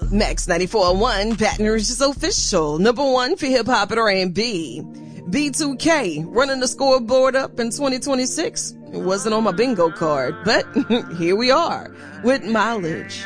Max 94.1, Baton Rouge's official number one for hip hop and R&B. B2K running the scoreboard up in 2026. It wasn't on my bingo card, but here we are with Mileage.